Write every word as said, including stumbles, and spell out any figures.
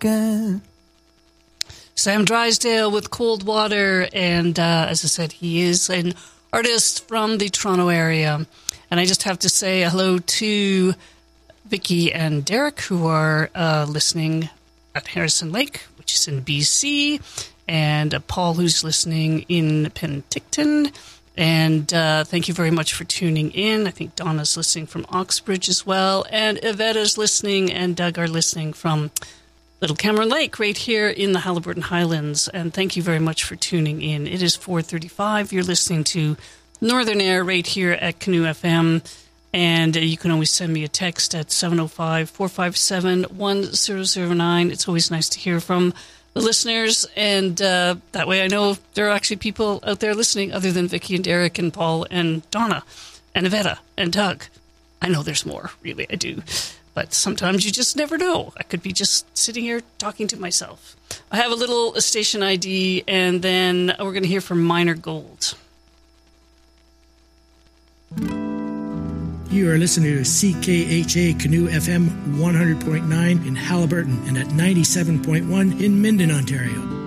again. Sam Drysdale with Cold Water, and uh, as I said, he is an artist from the Toronto area. And I just have to say hello to Vicky and Derek, who are uh, listening at Harrison Lake, which is in B C, and uh, Paul, who's listening in Penticton. And uh, thank you very much for tuning in. I think Donna's listening from Oxbridge as well, and Yvette's listening, and Doug are listening from Little Cameron Lake, right here in the Haliburton Highlands. And thank you very much for tuning in. It is four thirty-five. You're listening to Northern Air right here at Canoe F M. And uh, you can always send me a text at seven oh five, four five seven, one zero zero nine. It's always nice to hear from the listeners. And uh, that way I know there are actually people out there listening other than Vicky and Derek and Paul and Donna and Yvette and Doug. I know there's more, really, I do. But sometimes you just never know. I could be just sitting here talking to myself. I have a little station I D, and then we're going to hear from Minor Gold. You are listening to C K H A Canoe F M one hundred point nine in Haliburton and at ninety-seven point one in Minden, Ontario.